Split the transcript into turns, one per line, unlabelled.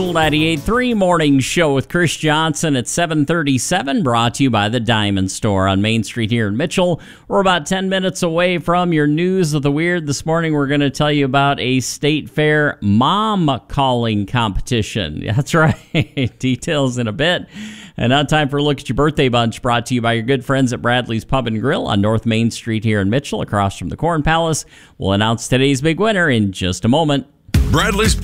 Mitchell 98.3 Morning Show with Chris Johnson at 7:37, brought to you by the Diamond Store on Main Street here in Mitchell. We're about 10 minutes away from your News of the Weird. This morning we're going to tell you about a state fair mom calling competition. That's right. Details in a bit. And now time for a look at your birthday bunch, brought to you by your good friends at Bradley's Pub and Grill on North Main Street here in Mitchell, across from the Corn Palace. We'll announce today's big winner in just a moment.
Bradley's